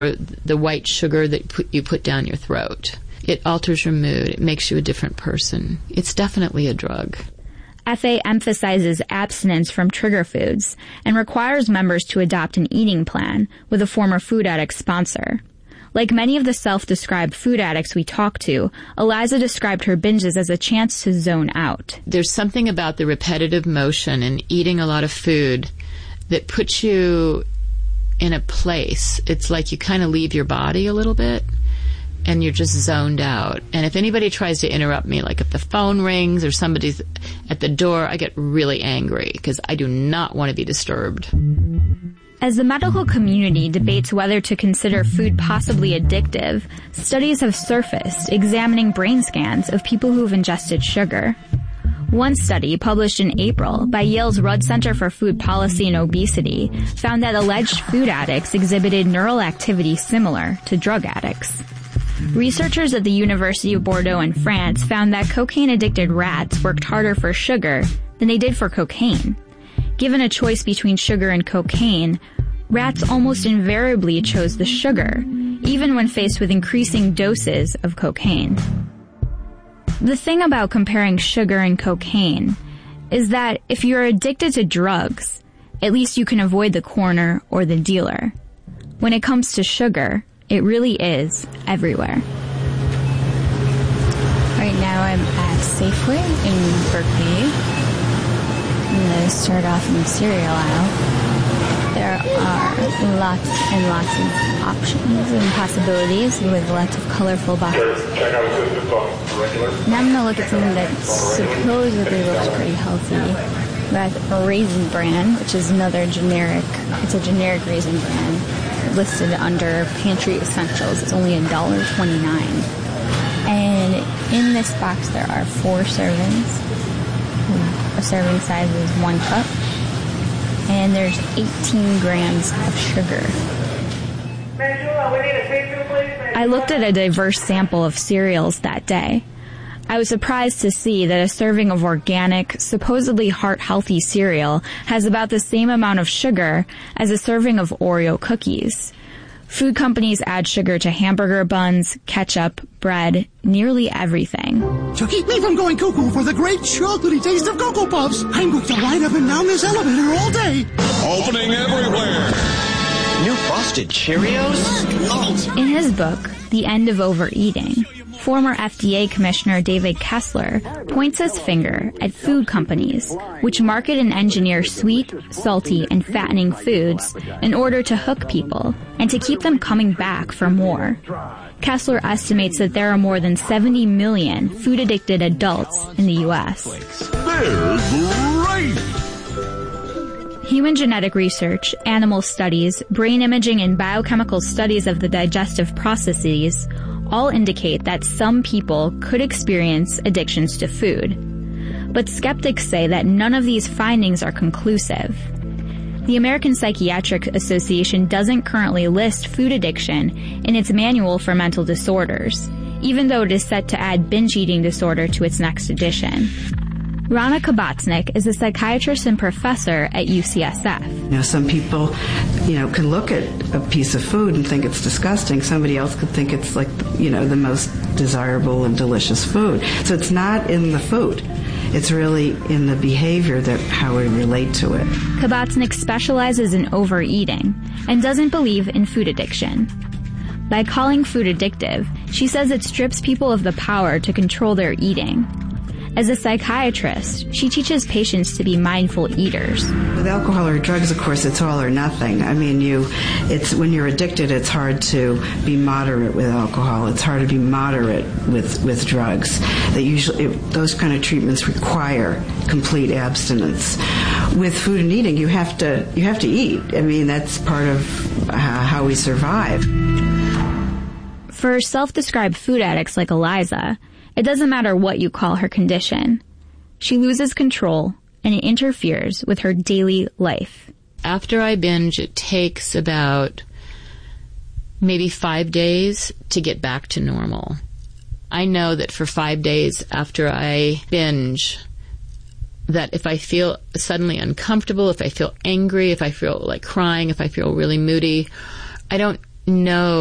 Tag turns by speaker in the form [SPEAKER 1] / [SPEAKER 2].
[SPEAKER 1] the white sugar that you put down your throat. It alters your mood. It makes you a different person. It's definitely a drug.
[SPEAKER 2] FA emphasizes abstinence from trigger foods and requires members to adopt an eating plan with a former food addict sponsor. Like many of the self-described food addicts we talked to, Eliza described her binges as a chance to zone out.
[SPEAKER 1] There's something about the repetitive motion and eating a lot of food that puts you in a place. It's like you kind of leave your body a little bit and you're just zoned out. And if anybody tries to interrupt me, like if the phone rings or somebody's at the door, I get really angry because I do not want to be disturbed.
[SPEAKER 2] As the medical community debates whether to consider food possibly addictive, studies have surfaced examining brain scans of people who have ingested sugar. One study, published in April by Yale's Rudd Center for Food Policy and Obesity, found that alleged food addicts exhibited neural activity similar to drug addicts. Researchers at the University of Bordeaux in France found that cocaine-addicted rats worked harder for sugar than they did for cocaine. Given a choice between sugar and cocaine, rats almost invariably chose the sugar, even when faced with increasing doses of cocaine. The thing about comparing sugar and cocaine is that if you're addicted to drugs, at least you can avoid the coroner or the dealer. When it comes to sugar, it really is everywhere.
[SPEAKER 3] Right now I'm at Safeway in Berkeley. I'm going to start off in the cereal aisle. There are lots and lots of options and possibilities with lots of colorful boxes. Now I'm going to look at something that supposedly looks pretty healthy. We have Raisin Bran, which is another generic, it's a generic Raisin Bran listed under Pantry Essentials. It's only $1.29. And in this box there are 4 servings. A serving size is 1 cup. And there's 18 grams of sugar.
[SPEAKER 2] I looked at a diverse sample of cereals that day. I was surprised to see that a serving of organic, supposedly heart-healthy cereal has about the same amount of sugar as a serving of Oreo cookies. Food companies add sugar to hamburger buns, ketchup, bread, nearly everything.
[SPEAKER 4] To keep me from going cuckoo for the great chocolatey taste of Cocoa Puffs, I'm going to ride up and down this elevator all day.
[SPEAKER 5] Opening everywhere.
[SPEAKER 6] New Frosted Cheerios?
[SPEAKER 2] In his book, The End of Overeating, former FDA Commissioner David Kessler points his finger at food companies, which market and engineer sweet, salty, and fattening foods in order to hook people and to keep them coming back for more. Kessler estimates that there are more than 70 million food-addicted adults in the U.S.
[SPEAKER 5] They're great!
[SPEAKER 2] Human genetic research, animal studies, brain imaging, and biochemical studies of the digestive processes all indicate that some people could experience addictions to food. But skeptics say that none of these findings are conclusive. The American Psychiatric Association doesn't currently list food addiction in its manual for mental disorders, even though it is set to add binge eating disorder to its next edition. Rana Kabatsnik is a psychiatrist and professor at UCSF.
[SPEAKER 7] Some people, can look at a piece of food and think it's disgusting. Somebody else could think it's like, the most desirable and delicious food. So it's not in the food. It's really in the behavior that how we relate to it.
[SPEAKER 2] Kabatsnik specializes in overeating and doesn't believe in food addiction. By calling food addictive, she says it strips people of the power to control their eating. As a psychiatrist, she teaches patients to be mindful eaters.
[SPEAKER 7] With alcohol or drugs, of course, it's all or nothing. It's when you're addicted, it's hard to be moderate with alcohol. It's hard to be moderate with drugs. Those kind of treatments require complete abstinence. With food and eating, you have to eat. That's part of how we survive.
[SPEAKER 2] For self-described food addicts like Eliza, it doesn't matter what you call her condition. She loses control, and it interferes with her daily life.
[SPEAKER 1] After I binge, it takes about maybe 5 days to get back to normal. I know that for 5 days after I binge, that if I feel suddenly uncomfortable, if I feel angry, if I feel like crying, if I feel really moody, I don't know